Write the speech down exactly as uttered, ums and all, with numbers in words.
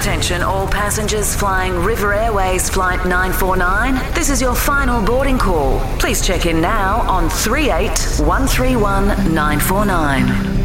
Attention all passengers flying River Airways Flight nine four nine. This is your final boarding call. Please check in now on three eight one three one nine four nine.